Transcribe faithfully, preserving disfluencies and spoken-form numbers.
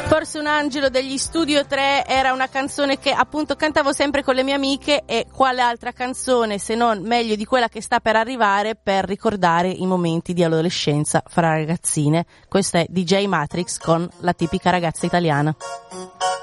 Forse un angelo degli Studio tre era una canzone che appunto cantavo sempre con le mie amiche, e quale altra canzone se non meglio di quella che sta per arrivare per ricordare i momenti di adolescenza fra ragazzine. Questo è D J Matrix con La tipica ragazza italiana.